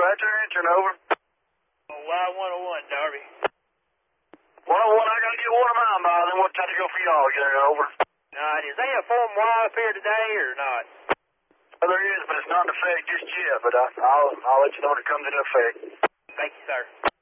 dispatcher, turn over. Y101, Darby. 101, I gotta get one of mine by, then we'll try to go for y'all again, over. Is there a Form Y up here today or not? Well, there is, but it's not in effect just yet, but I'll let you know when it comes into effect. Thank you, sir.